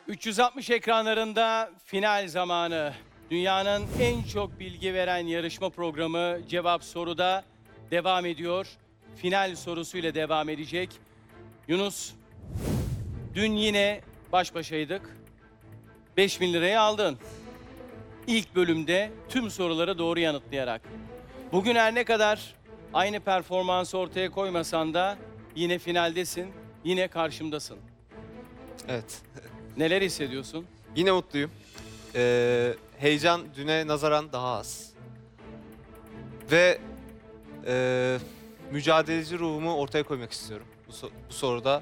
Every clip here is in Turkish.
360 ekranlarında final zamanı. Dünyanın en çok bilgi veren yarışma programı Cevap Soru'da devam ediyor. Final sorusuyla devam edecek. Yunus, dün yine baş başaydık. 5.000 lirayı aldın. İlk bölümde tüm soruları doğru yanıtlayarak. Bugün her ne kadar aynı performansı ortaya koymasan da yine finaldesin, yine karşımdasın. Evet. Neler hissediyorsun? Yine mutluyum. Heyecan düne nazaran daha az. Ve mücadeleci ruhumu ortaya koymak istiyorum bu soruda.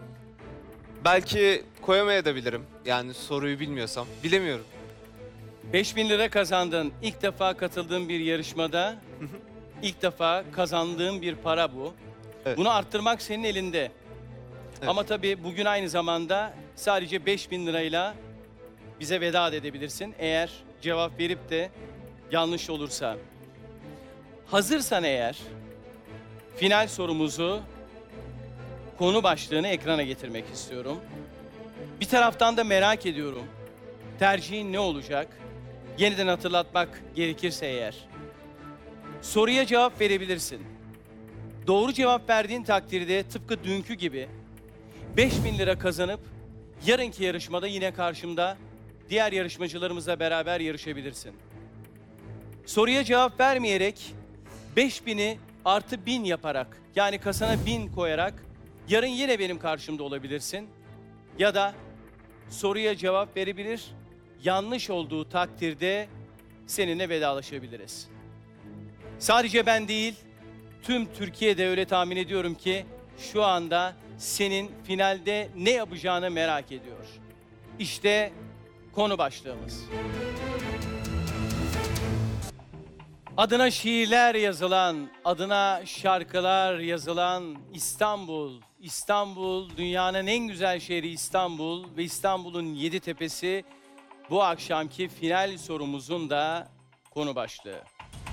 Belki koyamayabilirim. Yani soruyu bilmiyorsam. Bilemiyorum. 5.000 lira kazandın. İlk defa katıldığın bir yarışmada, ilk defa kazandığın bir para bu. Evet. Bunu arttırmak senin elinde. Evet. Ama tabii bugün aynı zamanda sadece 5.000 lirayla bize veda edebilirsin. Eğer cevap verip de yanlış olursa. Hazırsan eğer final sorumuzu, konu başlığını ekrana getirmek istiyorum. Bir taraftan da merak ediyorum. Tercihin ne olacak? Yeniden hatırlatmak gerekirse eğer. Soruya cevap verebilirsin. Doğru cevap verdiğin takdirde tıpkı dünkü gibi 5.000 lira kazanıp yarınki yarışmada yine karşımda diğer yarışmacılarımızla beraber yarışabilirsin. Soruya cevap vermeyerek 5.000'i artı 1.000 yaparak, yani kasana 1.000 koyarak yarın yine benim karşımda olabilirsin. Ya da soruya cevap verebilir, yanlış olduğu takdirde seninle vedalaşabiliriz. Sadece ben değil, tüm Türkiye'de öyle tahmin ediyorum ki şu anda senin finalde ne yapacağını merak ediyor. İşte konu başlığımız. Adına şiirler yazılan, adına şarkılar yazılan İstanbul. İstanbul, dünyanın en güzel şehri İstanbul ve İstanbul'un 7 tepesi bu akşamki final sorumuzun da konu başlığı.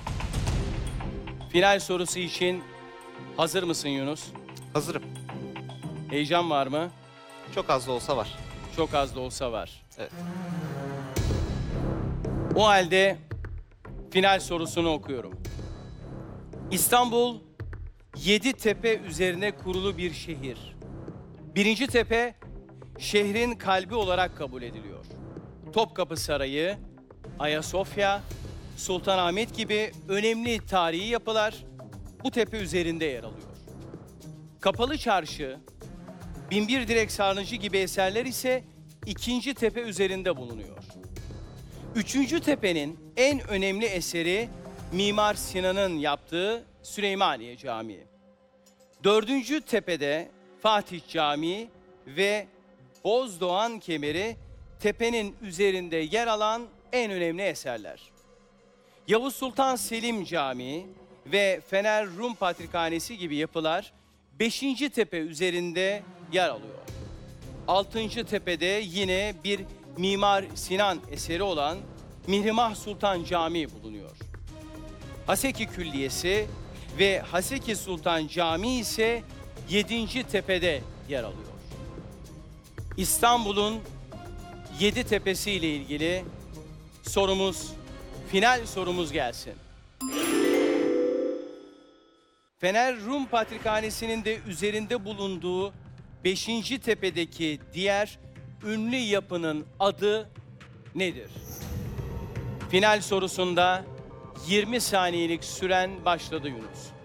Final sorusu için hazır mısın Yunus? Hazırım. Heyecan var mı? Çok az da olsa var. Çok az da olsa var. Evet. O halde final sorusunu okuyorum. İstanbul, 7 tepe üzerine kurulu bir şehir. Birinci tepe, şehrin kalbi olarak kabul ediliyor. Topkapı Sarayı, Ayasofya, Sultanahmet gibi önemli tarihi yapılar bu tepe üzerinde yer alıyor. Kapalı Çarşı, Binbir Direk Sarnıcı gibi eserler ise ikinci tepe üzerinde bulunuyor. Üçüncü tepenin en önemli eseri Mimar Sinan'ın yaptığı Süleymaniye Camii. Dördüncü tepede Fatih Camii ve Bozdoğan Kemeri tepenin üzerinde yer alan en önemli eserler. Yavuz Sultan Selim Camii ve Fener Rum Patrikhanesi gibi yapılar 5. tepe üzerinde yer alıyor. 6. tepede yine bir Mimar Sinan eseri olan Mihrimah Sultan Camii bulunuyor. Haseki Külliyesi ve Haseki Sultan Camii ise 7. tepede yer alıyor. İstanbul'un 7 tepesi ile ilgili sorumuz, final sorumuz gelsin. Fener Rum Patrikhanesi'nin de üzerinde bulunduğu 5. tepedeki diğer ünlü yapının adı nedir? Final sorusunda 20 saniyelik süren başladı Yunus.